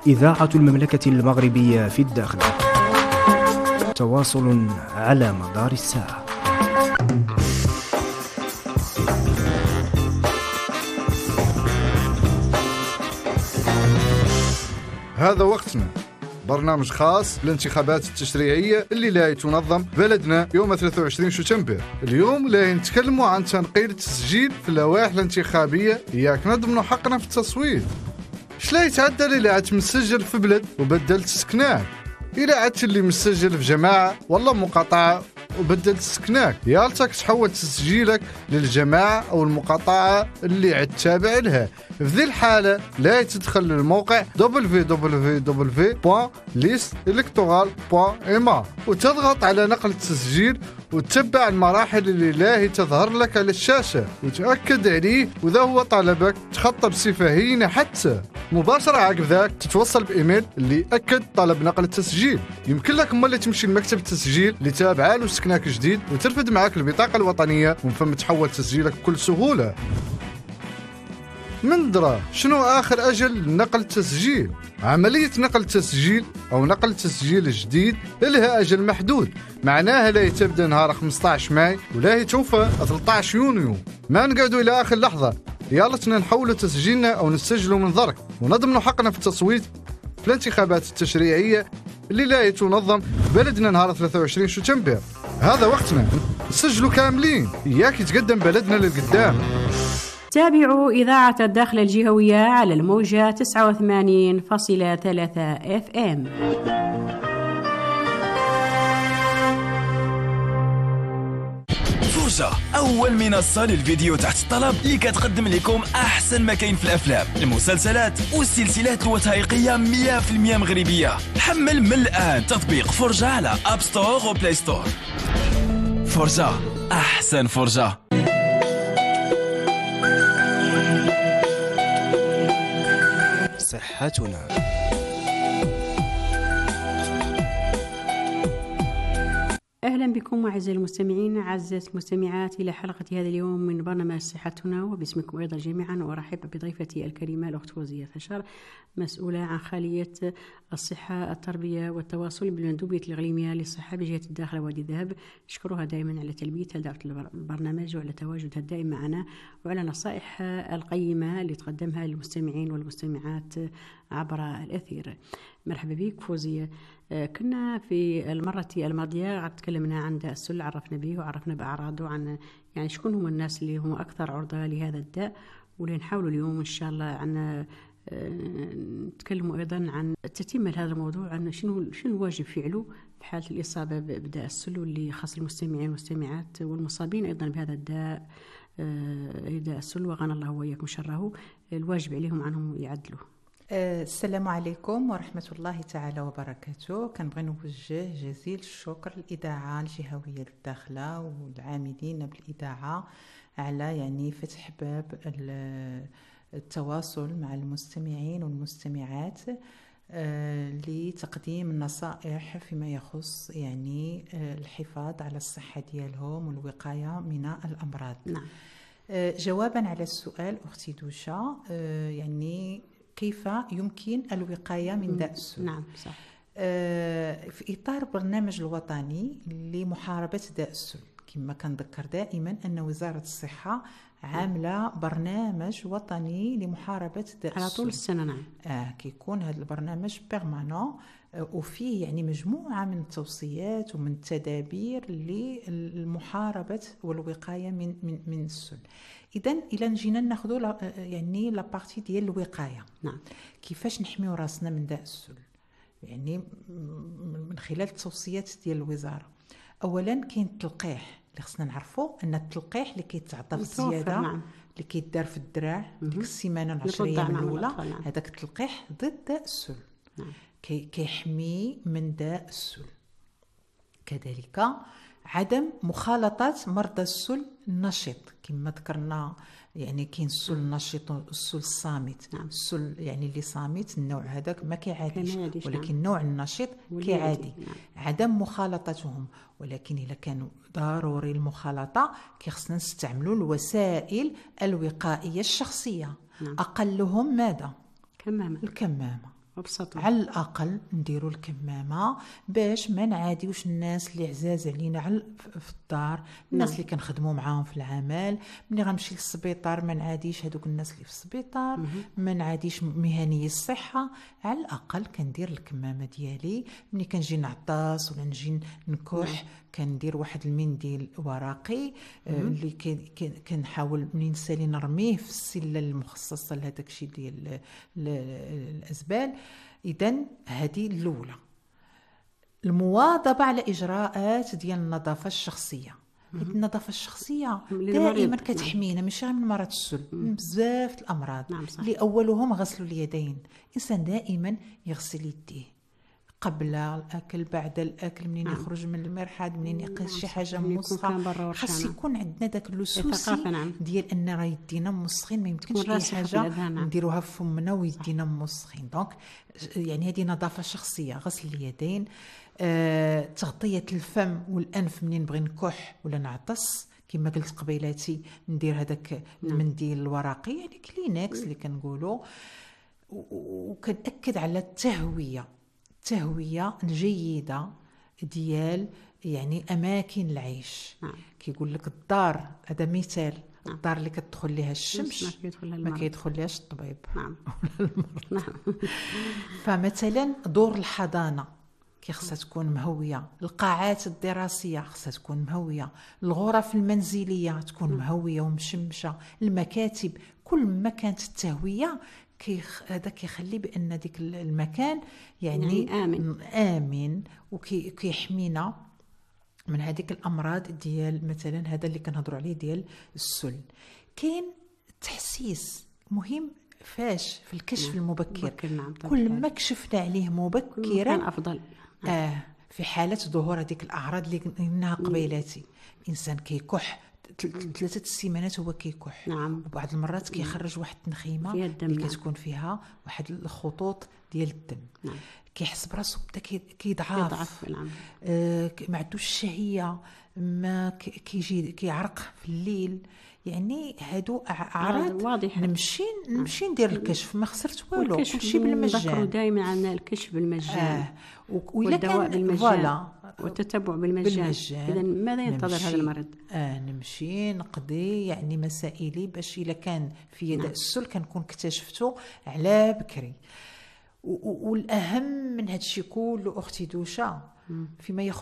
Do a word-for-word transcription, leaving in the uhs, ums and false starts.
إذاعة المملكة المغربية في الداخل. تواصل على مدار الساعة. هذا وقتنا، برنامج خاص للانتخابات التشريعية اللي لا تنظم بلدنا يوم ثلاثة وعشرين شتنبر. اليوم لا نتكلموا عن تنقيل التسجيل في اللوائح الانتخابية، ياك نضمنوا حقنا في التصويت. شلا يتعدل إلا عاد مسجل في بلد وبدلت سكناك، إلا عاد اللي مسجل في جماعة والله مقاطعة وبدلت سكناك، يالتك تحول تسجيلك للجماعة أو المقاطعة اللي عاد تابع لها. في ذي الحالة لا تدخل للموقع دبليو دبليو دبليو دوت ليست إلكتورال دوت إم إيه وتضغط على نقل التسجيل وتتبع المراحل اللي لاهي تظهر لك على الشاشة وتأكد عليه، وإذا هو طلبك تخطى بصفة هينة حتى مباشرة عقب ذاك تتوصل بإيميل اللي أكد طلب نقل التسجيل. يمكن لك مالي تمشي لمكتب التسجيل اللي تابعه له سكناك جديد وترفد معك البطاقة الوطنية ومن ثم تحول تسجيلك بكل سهولة. من درا شنو آخر أجل لنقل التسجيل؟ عملية نقل التسجيل أو نقل التسجيل الجديد لها أجل محدود، معناها لا تبدأ نهار خمسة عشر ماي ولا توفى ثلاثة عشر يونيو. ما نقعدوا إلى آخر لحظة، يالتنا نحولوا تسجيلنا أو نسجلوا من ضرك ونضمنوا حقنا في التصويت في الانتخابات التشريعية اللي لا تنظم بلدنا نهار ثلاثة وعشرين شتنبر. هذا وقتنا نسجلوا كاملين، إياك يتقدم بلدنا للقدام. تابعوا إذاعة الداخل الجهوية على الموجة تسعة وثمانين فاصلة ثلاثة اف ام. فرجة، أول منصة للفيديو تحت الطلب اللي كتقدم لكم أحسن ما كاين في الأفلام، المسلسلات والسلسلات الوثائقية مية بالمية مغربية. حمل من الآن تطبيق فرجة على أب ستور وبلاي ستور. فرجة، أحسن فرجة. صحتنا. أهلا بكم أعزائي المستمعين أعزائي المستمعات إلى حلقة هذا اليوم من برنامج صحتنا، وباسمكم أيضا جميعا. وأرحب بضيفتي الكريمة الأخت فوزية ثشار، مسؤولة عن خالية الصحة التربية والتواصل بالمندوبية الإقليمية للصحة بجهة الداخل وادي الذهب. نشكرها دائما على تلبية دعوة البرنامج وعلى تواجدها الدائم معنا وعلى نصائح القيمة اللي تقدمها للمستمعين والمستمعات عبر الأثير. مرحبا بك فوزية. كنا في المرة الماضية تكلمنا عن داء السل، عرفنا به وعرفنا بأعراضه، عن يعني شكون هم الناس اللي هم أكثر عرضة لهذا الداء، ولنحاول اليوم إن شاء الله عن نتكلم أيضا عن تتمة هذا الموضوع، عن شنو شنو الواجب فعله في حالة الإصابة بداء السل، واللي خاص المستمعين والمستمعات والمصابين أيضا بهذا الداء داء السل، وغنى الله وإياكم شره، الواجب عليهم عنهم يعدلوا. السلام عليكم ورحمة الله تعالى وبركاته. كنبغي نوجه جزيل الشكر للإذاعة الجهوية للداخلة والعاملين بالإذاعة على يعني فتح باب التواصل مع المستمعين والمستمعات لتقديم النصائح فيما يخص يعني الحفاظ على الصحة ديالهم والوقاية من الأمراض. نعم. جوابا على السؤال أختي دوشا، يعني كيف يمكن الوقاية من داء السل؟ نعم صح. في إطار برنامج الوطني لمحاربة داء السل، كما كنذكر دائما أن وزارة الصحة عاملة برنامج وطني لمحاربة داء السل على طول السنة. نعم. آه كيكون هذا البرنامج بيرمانون وفيه يعني مجموعة من التوصيات ومن التدابير للمحاربة والوقاية من من من السل. إذن إلا نجينا ناخذوا يعني لا بارتي ديال الوقاية. نعم. كيفاش نحميو راسنا من داء السل؟ يعني من خلال التوصيات ديال الوزارة. أولا كاين التلقيح اللي خصنا نعرفوا أن التلقيح اللي كيتعطى بزيادة، نعم، اللي كيدار في الدراع ديك السيمانة العشر أيام الأولى، هذاك التلقيح ضد داء السل. نعم. كي كيحمي من داء السل. كذلك عدم مخالطة مرضى السل النشط، كما ذكرنا يعني كاين السل النشط والسل الصامت. نعم. السل يعني اللي صامت النوع هذاك ما كيعاديش، ولكن نعم. النوع النشط كيعادي. نعم. عدم مخالطتهم، ولكن إذا كانوا ضروري المخالطة كيخصنا نستعملوا الوسائل الوقائية الشخصية. نعم. أقلهم ماذا؟ كمامة. الكمامة. وبسطوا. على الاقل نديروا الكمامه باش ما نعاديوش الناس اللي عزاز علينا على في الدار، الناس نعم. اللي كنخدموا معاهم في العمل. ملي غنمشي للسبيطار ما نعاديش هذوك الناس اللي في السبيطار، ما نعاديش مهني الصحه. على الاقل كندير الكمامه ديالي ملي كنجي نعطس ولا نجي نكح، كندير واحد المنديل ورقي آه اللي كنحاول منين نسالي نرميه في السله المخصصه لهذاك الشيء ديال الازبال. اذا هذه الاولى. المواظبه على اجراءات ديال النظافه الشخصيه. هذه النظافه الشخصيه دائما كتحمينا ماشي غير من مرض السل، من بزاف الامراض. نعم صح. اللي اولهم غسل اليدين. الانسان دائما يغسل يديه قبل الاكل بعد الاكل، منين نعم. يخرج من المرحاض، منين يقيس شي حاجه موسخه. خاص يكون عندنا داك اللوسوسي نعم. ديال ان راه يدينا موسخين، ما يمكنش شي حاجه نديروها في فمنا ويدينا موسخين. دونك يعني هذه نظافه شخصيه، غسل اليدين، آه، تغطيه الفم والانف منين نبغي نكح ولا نعطس. كما قلت قبيلاتي ندير هذاك المنديل الورقي يعني كلينكس اللي كنقولوا. وكنأكد على التهويه التهويه الجيده ديال يعني اماكن العيش. نعم. كيقول لك الدار، هذا مثال، نعم. الدار اللي كتدخل ليها الشمس ما كيدخل ليهاش الطبيب نعم. ولا المرض. نعم. فمثلا دور الحضانه كي خصها تكون مهويه، القاعات الدراسيه خصها تكون مهويه، الغرف المنزليه تكون مهويه ومشمشه، المكاتب، كل ما كانت التهويه كيخ... هذا كيخلي بان ديك المكان يعني, يعني امن امن وكيحمينا من هذيك الامراض ديال مثلا هذا اللي كنهضروا عليه ديال السل. كاين تحسيس مهم فاش في الكشف نعم. المبكر. نعم. كل ما كشفنا عليه مبكرا كان افضل. نعم. اه في حاله ظهور هذيك الاعراض اللي قلناها قبيلاتي. الانسان كيكح ثلاثه السيمانات هو كيكح. نعم. وبعض المرات كيخرج واحد التنخيمه اللي كتكون فيها واحد الخطوط ديال الدم. نعم. كيحس براسو بدا كيضعف. نعم. آه ما عندوش الشهيه، ما كيجي كيعرق في الليل. يعني هادو اعراض واضحه. نمشي نمشي ندير الكشف ما خسرت والو، كلشي بالمجان. دائما عندنا الكشف بالمجان. آه. والدواء بالمجان والتتبع بالمجان. اذا ماذا ينتظر هذا المريض؟ آه نمشي نقضي يعني مسائلي باش الا كان في يد نعم. السل كنكون اكتشفته على بكري. والاهم من هذا الشيء كله اختي دوشه فيما يخص